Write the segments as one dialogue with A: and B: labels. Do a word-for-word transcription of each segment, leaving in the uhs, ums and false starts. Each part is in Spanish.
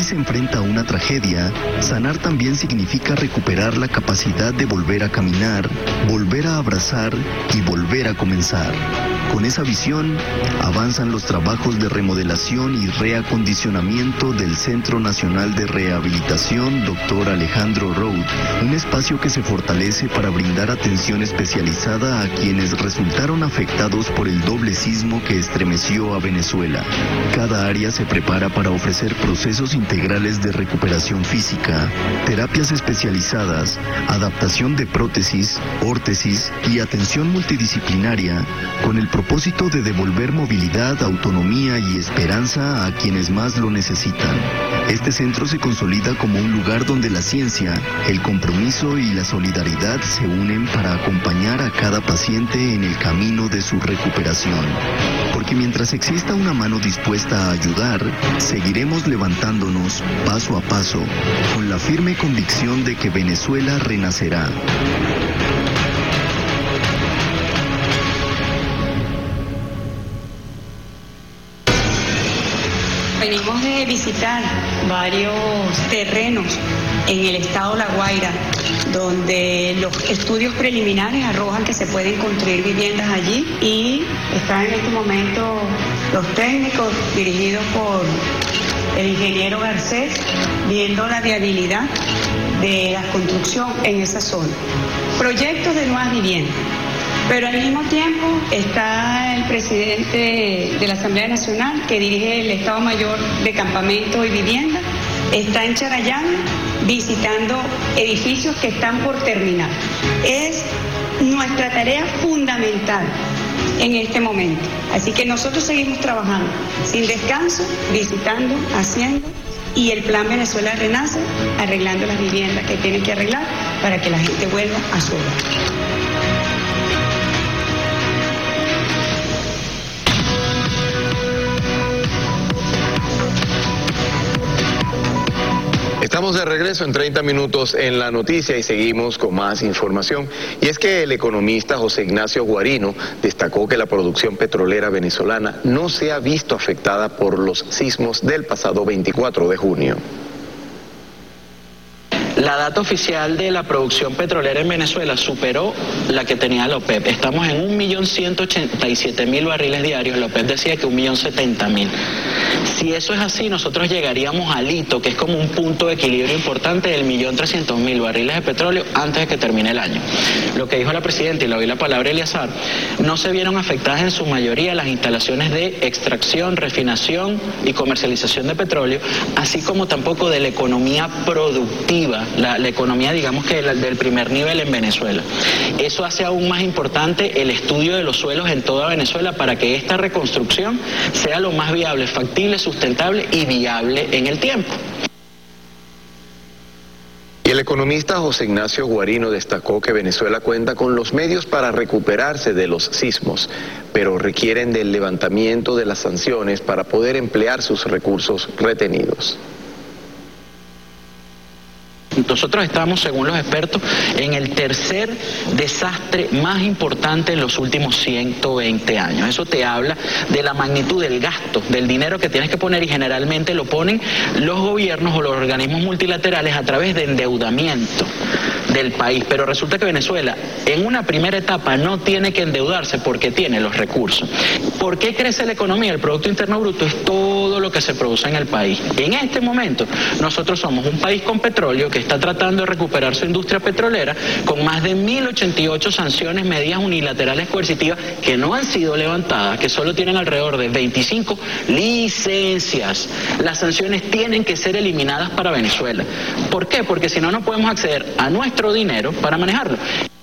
A: se enfrenta a una tragedia, sanar también significa recuperar la capacidad de volver a caminar, volver a abrazar y volver a comenzar. Con esa visión, avanzan los trabajos de remodelación y reacondicionamiento del Centro Nacional de Rehabilitación doctor Alejandro Roud, un espacio que se fortalece para brindar atención especializada a quienes resultaron afectados por el doble sismo que estremeció a Venezuela. Cada área se prepara para ofrecer procesos integrales de recuperación física, terapias especializadas, adaptación de prótesis, órtesis y atención multidisciplinaria, con el propósito de devolver movilidad, autonomía y esperanza a quienes más lo necesitan. Este centro se consolida como un lugar donde la ciencia, el compromiso y la solidaridad se unen para acompañar a cada paciente en el camino de su recuperación. Porque mientras exista una mano dispuesta a ayudar, seguiremos levantándonos paso a paso, con la firme convicción de que Venezuela renacerá.
B: Venimos de visitar varios terrenos en el estado La Guaira, donde los estudios preliminares arrojan que se pueden construir viviendas allí, y están en este momento los técnicos dirigidos por el ingeniero Garcés viendo la viabilidad de la construcción en esa zona. Proyectos de nuevas viviendas. Pero al mismo tiempo está el presidente de la Asamblea Nacional, que dirige el Estado Mayor de Campamento y Vivienda, está en Charallán visitando edificios que están por terminar. Es nuestra tarea fundamental en este momento. Así que nosotros seguimos trabajando sin descanso, visitando, haciendo, y el Plan Venezuela Renace, arreglando las viviendas que tienen que arreglar para que la gente vuelva a su hogar.
C: Estamos de regreso en treinta minutos en la noticia y seguimos con más información. Y es que el economista José Ignacio Guarino destacó que la producción petrolera venezolana no se ha visto afectada por los sismos del pasado veinticuatro de junio.
D: La data oficial de la producción petrolera en Venezuela superó la que tenía la OPEP. Estamos en un millón ciento ochenta y siete mil barriles diarios. La OPEP decía que un millón setenta mil. Si eso es así, nosotros llegaríamos al hito, que es como un punto de equilibrio importante del millón trescientos mil barriles de petróleo antes de que termine el año. Lo que dijo la presidenta, y le doy la palabra a Eleazar, no se vieron afectadas en su mayoría las instalaciones de extracción, refinación y comercialización de petróleo, así como tampoco de la economía productiva. La, la economía, digamos que la, del primer nivel en Venezuela. Eso hace aún más importante el estudio de los suelos en toda Venezuela para que esta reconstrucción sea lo más viable, factible, sustentable y viable en el tiempo.
C: Y el economista José Ignacio Guarino destacó que Venezuela cuenta con los medios para recuperarse de los sismos, pero requieren del levantamiento de las sanciones para poder emplear sus recursos retenidos.
D: Nosotros estamos, según los expertos, en el tercer desastre más importante en los últimos ciento veinte años. Eso te habla de la magnitud del gasto, del dinero que tienes que poner, y generalmente lo ponen los gobiernos o los organismos multilaterales a través de endeudamiento del país. Pero resulta que Venezuela en una primera etapa no tiene que endeudarse porque tiene los recursos. ¿Por qué crece la economía? El Producto Interno Bruto es todo lo que se produce en el país. En este momento nosotros somos un país con petróleo que está tratando de recuperar su industria petrolera con más de mil ochenta y ocho sanciones, medidas unilaterales coercitivas que no han sido levantadas, que solo tienen alrededor de veinticinco licencias. Las sanciones tienen que ser eliminadas para Venezuela. ¿Por qué? Porque si no, no podemos acceder a nuestro dinero para manejarlo.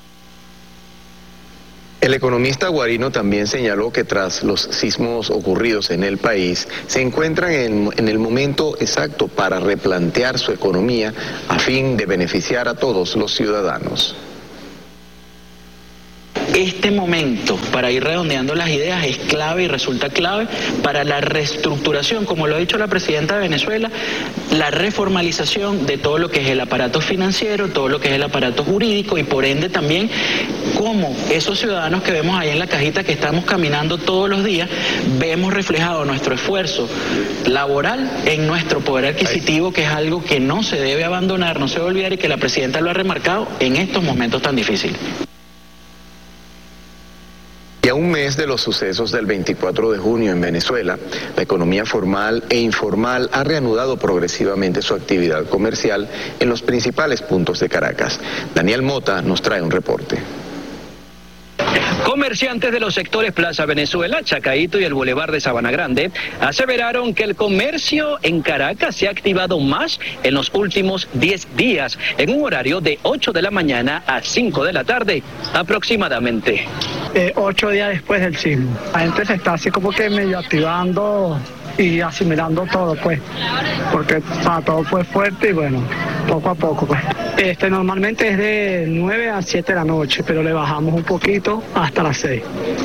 C: El economista Guarino también señaló que tras los sismos ocurridos en el país, se encuentran en, en el momento exacto para replantear su economía a fin de beneficiar a todos los ciudadanos.
D: Este momento, para ir redondeando las ideas, es clave y resulta clave para la reestructuración, como lo ha dicho la presidenta de Venezuela, la reformalización de todo lo que es el aparato financiero, todo lo que es el aparato jurídico y por ende también cómo esos ciudadanos que vemos ahí en la cajita que estamos caminando todos los días, vemos reflejado nuestro esfuerzo laboral en nuestro poder adquisitivo, que es algo que no se debe abandonar, no se debe olvidar y que la presidenta lo ha remarcado en estos momentos tan difíciles.
C: Y a un mes de los sucesos del veinticuatro de junio en Venezuela, la economía formal e informal ha reanudado progresivamente su actividad comercial en los principales puntos de Caracas. Daniel Mota nos trae un reporte.
E: Comerciantes de los sectores Plaza Venezuela, Chacaíto y el Boulevard de Sabana Grande aseveraron que el comercio en Caracas se ha activado más en los últimos diez días, en un horario de ocho de la mañana a cinco de la tarde aproximadamente.
F: Eh, ocho días después del sismo. La gente se está así como que medio activando y asimilando todo, pues, porque para todo fue fuerte y bueno, poco a poco, pues. Este normalmente es de nueve a siete de la noche, pero le bajamos un poquito hasta las seis.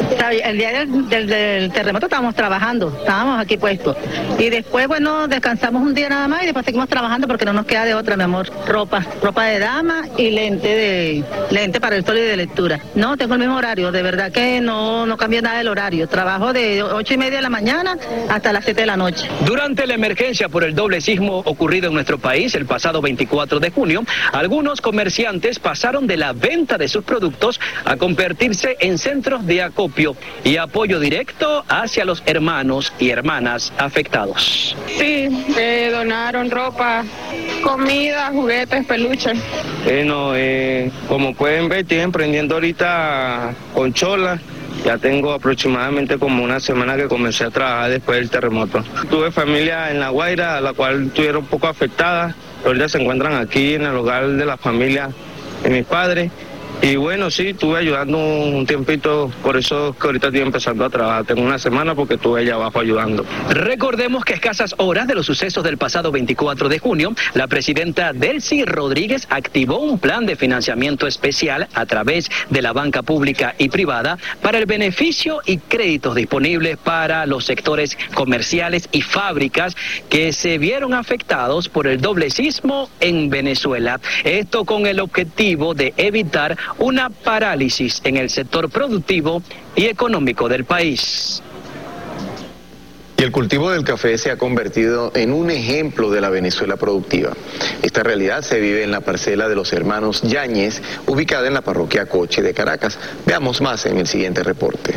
G: El día del, del, del terremoto estábamos trabajando, estábamos aquí puestos. Y después, bueno, descansamos un día nada más y después seguimos trabajando porque no nos queda de otra, mi amor. Ropa, ropa de dama y lente de lente para el sol y de lectura. No, tengo el mismo horario, de verdad que no, no cambió nada el horario. Trabajo de ocho y media de la mañana hasta las siete de la noche.
E: Durante la emergencia por el doble sismo ocurrido en nuestro país el pasado veinticuatro de junio, algunos comerciantes pasaron de la venta de sus productos a convertirse en centros de acopio y apoyo directo hacia los hermanos y hermanas afectados.
H: Sí, eh, donaron ropa, comida, juguetes, peluches.
I: Bueno, eh, como pueden ver, estoy emprendiendo ahorita con chola. Ya tengo aproximadamente como una semana que comencé a trabajar después del terremoto. Tuve familia en La Guaira, a la cual estuvieron un poco afectadas, pero ahorita se encuentran aquí en el hogar de la familia de mis padres. Y bueno, sí, estuve ayudando un tiempito, por eso que ahorita estoy empezando a trabajar. Tengo una semana porque estuve allá abajo ayudando.
E: Recordemos que a escasas horas de los sucesos del pasado veinticuatro de junio, la presidenta Delcy Rodríguez activó un plan de financiamiento especial a través de la banca pública y privada para el beneficio y créditos disponibles para los sectores comerciales y fábricas que se vieron afectados por el doble sismo en Venezuela. Esto con el objetivo de evitar una parálisis en el sector productivo y económico del país.
C: Y el cultivo del café se ha convertido en un ejemplo de la Venezuela productiva. Esta realidad se vive en la parcela de los hermanos Yáñez, ubicada en la parroquia Coche de Caracas. Veamos más en el siguiente reporte.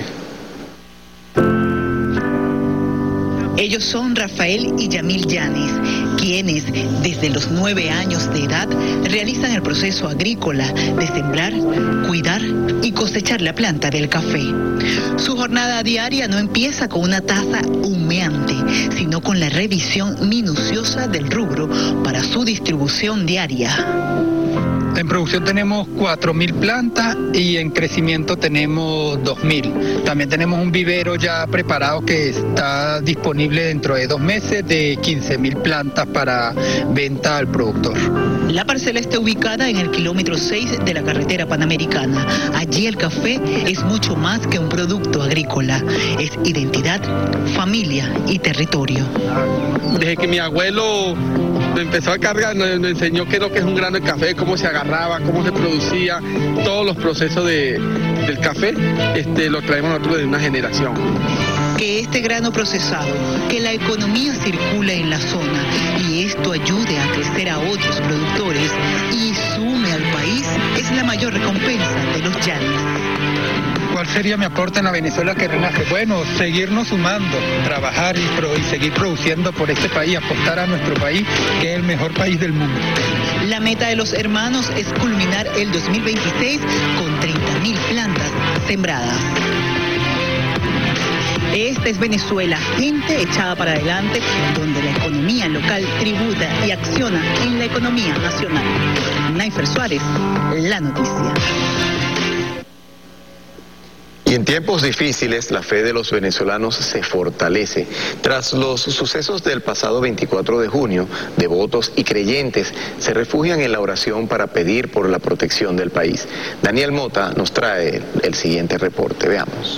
J: Ellos son Rafael y Yamil Yáñez, quienes desde los nueve años de edad realizan el proceso agrícola de sembrar, cuidar y cosechar la planta del café. Su jornada diaria no empieza con una taza humeante, sino con la revisión minuciosa del rubro para su distribución diaria.
K: En producción tenemos cuatro mil plantas y en crecimiento tenemos dos mil. También tenemos un vivero ya preparado que está disponible dentro de dos meses de quince mil plantas para venta al productor.
J: La parcela está ubicada en el kilómetro seis de la carretera panamericana. Allí el café es mucho más que un producto agrícola. Es identidad, familia y territorio.
L: Desde que mi abuelo empezó a cargar, nos enseñó qué es lo que es un grano de café, cómo se agarraba, cómo se producía, todos los procesos de, del café, este, lo traemos nosotros de una generación.
J: Que este grano procesado, que la economía circule en la zona y esto ayude a crecer a otros productores y sume al país, es la mayor recompensa de los Yáñez.
K: ¿Cuál sería mi aporte en la Venezuela que renace? Bueno, seguirnos sumando, trabajar y, pro, y seguir produciendo por este país, apostar a nuestro país, que es el mejor país del mundo.
J: La meta de los hermanos es culminar el dos mil veintiséis con treinta mil plantas sembradas. Esta es Venezuela, gente echada para adelante, donde la economía local tributa y acciona en la economía nacional. Naifer Suárez, La Noticia.
C: Y en tiempos difíciles, la fe de los venezolanos se fortalece. Tras los sucesos del pasado veinticuatro de junio, devotos y creyentes se refugian en la oración para pedir por la protección del país. Daniel Mota nos trae el siguiente reporte. Veamos.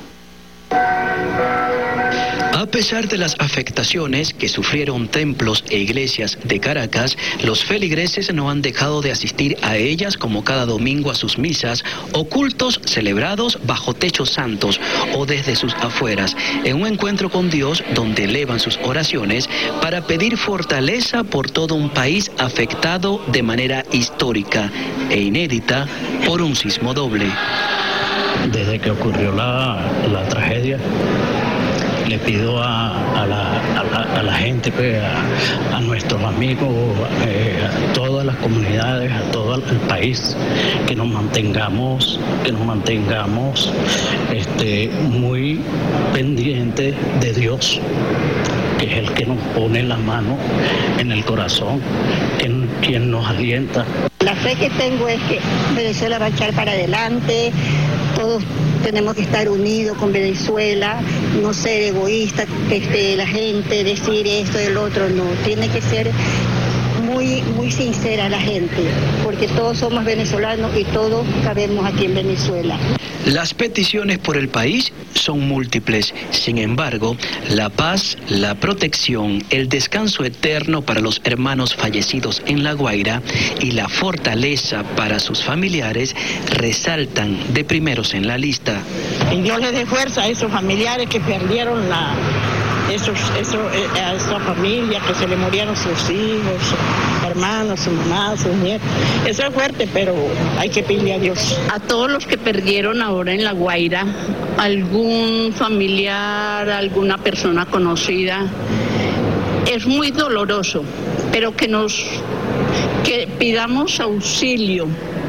E: A pesar de las afectaciones que sufrieron templos e iglesias de Caracas, los feligreses no han dejado de asistir a ellas como cada domingo a sus misas o cultos celebrados bajo techos santos o desde sus afueras, en un encuentro con Dios donde elevan sus oraciones para pedir fortaleza por todo un país afectado de manera histórica e inédita por un sismo doble.
M: Desde que ocurrió la, la tragedia, le pido a, a, la, a, la, a la gente, pues, a, a nuestros amigos, eh, a todas las comunidades, a todo el país, que nos mantengamos, que nos mantengamos este, muy pendientes de Dios, que es el que nos pone la mano en el corazón, quien, quien nos alienta.
N: La fe que tengo es que Venezuela va a echar para adelante, todos tenemos que estar unidos con Venezuela, no ser egoístas, este, la gente decir esto y el otro, no, tiene que ser muy, muy sincera la gente, porque todos somos venezolanos y todos cabemos aquí en Venezuela.
E: Las peticiones por el país son múltiples, sin embargo, la paz, la protección, el descanso eterno para los hermanos fallecidos en La Guaira y la fortaleza para sus familiares resaltan de primeros en la lista.
O: Y Dios les dé fuerza a esos familiares que perdieron la... Esos, eso, a esa familia que se le murieron sus hijos, sus hermanos, su mamá, sus nietos. Eso es fuerte, pero hay que pedirle a Dios.
P: A todos los que perdieron ahora en La Guaira, algún familiar, alguna persona conocida, es muy doloroso, pero que nos, que pidamos auxilio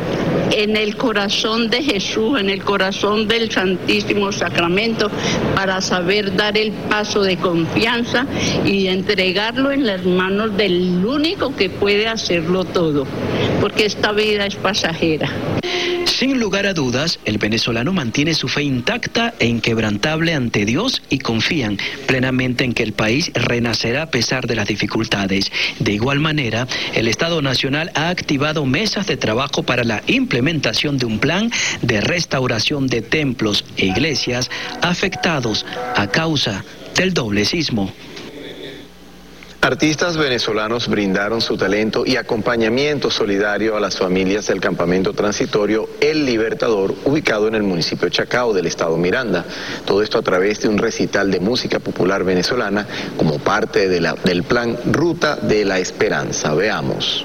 P: en el corazón de Jesús, en el corazón del Santísimo Sacramento, para saber dar el paso de confianza y entregarlo en las manos del único que puede hacerlo todo, porque esta vida es pasajera.
E: Sin lugar a dudas, el venezolano mantiene su fe intacta e inquebrantable ante Dios y confían plenamente en que el país renacerá a pesar de las dificultades. De igual manera, el Estado Nacional ha activado mesas de trabajo para la implementación de un plan de restauración de templos e iglesias afectados a causa del doble sismo.
C: Artistas venezolanos brindaron su talento y acompañamiento solidario a las familias del campamento transitorio El Libertador, ubicado en el municipio de Chacao del estado Miranda. Todo esto a través de un recital de música popular venezolana como parte de la, del plan Ruta de la Esperanza. Veamos.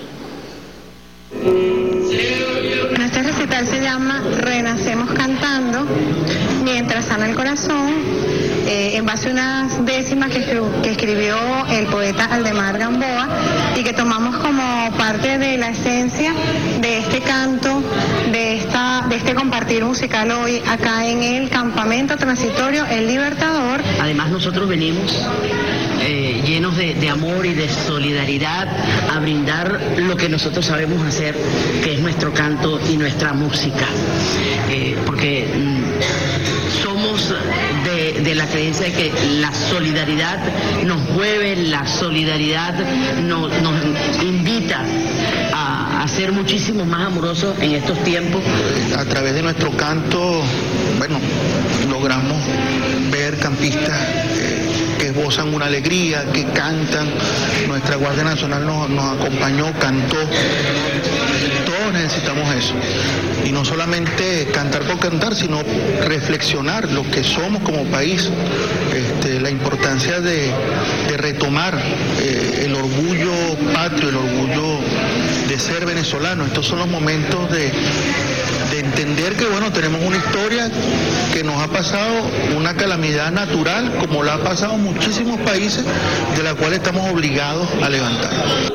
Q: Este recital se llama Renacemos Cantando, mientras sana el corazón, eh, en base a unas décimas que, escri- que escribió el poeta Aldemar Gamboa y que tomamos como parte de la esencia de este canto, de, esta, de este compartir musical hoy acá en el campamento transitorio El Libertador.
R: Además nosotros venimos eh, llenos de, de amor y de solidaridad a brindar lo que nosotros sabemos hacer, que es nuestro canto y nuestra música, eh, porque mm, somos de, de la creencia de que la solidaridad nos mueve, la solidaridad nos, nos invita a, a ser muchísimo más amorosos en estos tiempos.
S: A través de nuestro canto, bueno, logramos ver campistas eh, que esbozan una alegría, que cantan. Nuestra Guardia Nacional nos, nos acompañó, cantó. Todos necesitamos eso. Y no solamente cantar por cantar, sino reflexionar lo que somos como país, este, la importancia de, de retomar eh, el orgullo patrio, el orgullo de ser venezolano. Estos son los momentos de, de entender que, bueno, tenemos una historia que nos ha pasado una calamidad natural, como la ha pasado en muchísimos países, de la cual estamos obligados a levantarnos.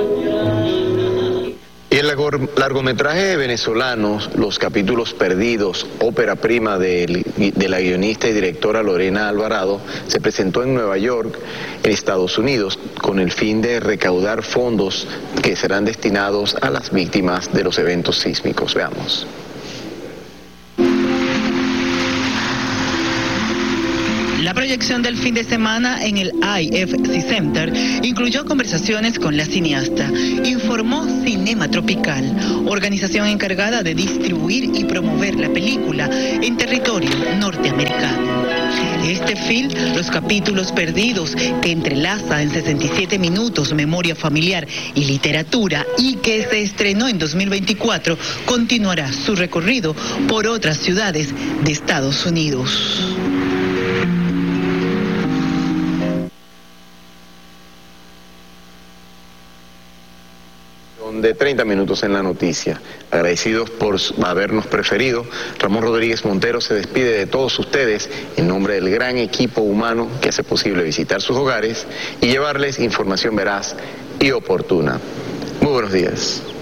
C: Y el largometraje venezolano Los Capítulos Perdidos, ópera prima de, de la guionista y directora Lorena Alvarado, se presentó en Nueva York, en Estados Unidos, con el fin de recaudar fondos que serán destinados a las víctimas de los eventos sísmicos. Veamos.
J: proyección del fin de semana en el I F C Center incluyó conversaciones con la cineasta, informó Cinema Tropical, organización encargada de distribuir y promover la película en territorio norteamericano. Este film, Los capítulos perdidos, que entrelaza en sesenta y siete minutos memoria familiar y literatura y que se estrenó en dos mil veinticuatro, continuará su recorrido por otras ciudades de Estados Unidos.
C: De treinta minutos en la noticia. Agradecidos por habernos preferido, Ramón Rodríguez Montero se despide de todos ustedes en nombre del gran equipo humano que hace posible visitar sus hogares y llevarles información veraz y oportuna. Muy buenos días.